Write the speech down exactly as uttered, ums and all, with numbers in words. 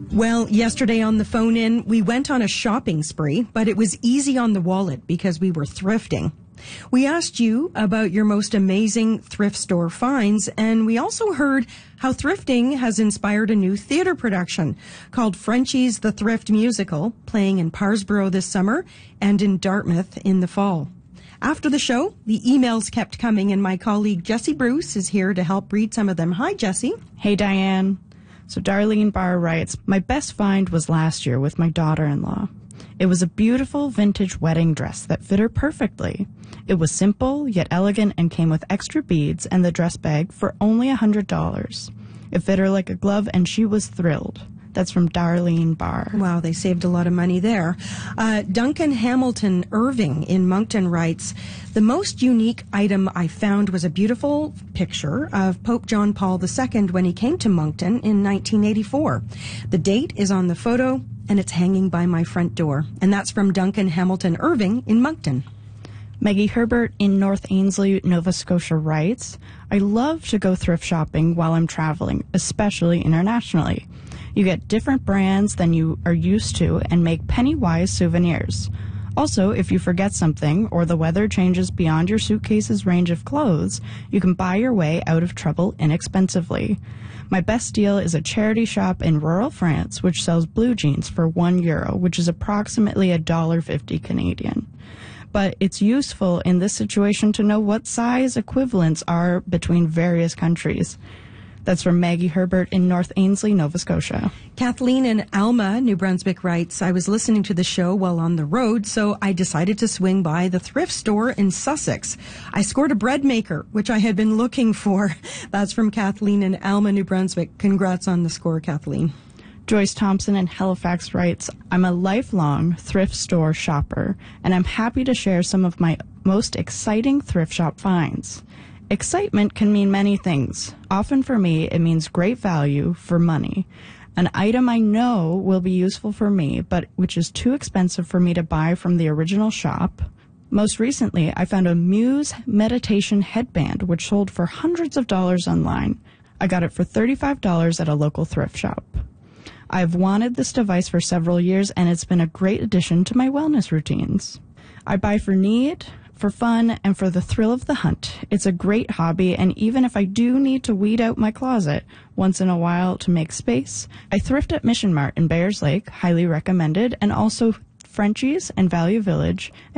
Well, yesterday on the phone in, we went on a shopping spree, but it was easy on the wallet because we were thrifting. We asked you about your most amazing thrift store finds, and we also heard how thrifting has inspired a new theater production called Frenchie's The Thrift Musical, playing in Parsboro this summer and in Dartmouth in the fall. After the show, the emails kept coming, and my colleague Jessie Bruce is here to help read some of them. Hi, Jessie. Hey, Diane. So Darlene Barr writes, my best find was last year with my daughter-in-law. It was a beautiful vintage wedding dress that fit her perfectly. It was simple, yet elegant, and came with extra beads and the dress bag for only one hundred dollars. It fit her like a glove, and she was thrilled. That's from Darlene Barr. Wow, they saved a lot of money there. Uh, Duncan Hamilton Irving in Moncton writes, the most unique item I found was a beautiful picture of Pope John Paul the Second when he came to Moncton in nineteen eighty-four. The date is on the photo, and it's hanging by my front door. And that's from Duncan Hamilton Irving in Moncton. Maggie Herbert in North Ainslie, Nova Scotia writes, I love to go thrift shopping while I'm traveling, especially internationally. You get different brands than you are used to and make penny-wise souvenirs. Also, if you forget something or the weather changes beyond your suitcase's range of clothes, you can buy your way out of trouble inexpensively. My best deal is a charity shop in rural France which sells blue jeans for one euro, which is approximately one dollar fifty Canadian. But it's useful in this situation to know what size equivalents are between various countries. That's from Maggie Herbert in North Ainslie, Nova Scotia. Kathleen in Alma, New Brunswick writes, I was listening to the show while on the road, so I decided to swing by the thrift store in Sussex. I scored a bread maker, which I had been looking for. That's from Kathleen in Alma, New Brunswick. Congrats on the score, Kathleen. Joyce Thompson in Halifax writes, I'm a lifelong thrift store shopper, and I'm happy to share some of my most exciting thrift shop finds. Excitement can mean many things. Often for me, it means great value for money. An item I know will be useful for me, but which is too expensive for me to buy from the original shop. Most recently, I found a Muse meditation headband, which sold for hundreds of dollars online. I got it for thirty-five dollars at a local thrift shop. I've wanted this device for several years, and it's been a great addition to my wellness routines. I buy for need, for fun, and for the thrill of the hunt. It's a great hobby, and even if I do need to weed out my closet once in a while to make space, I thrift at Mission Mart in Bayers Lake, highly recommended, and also Frenchie's and Value Village,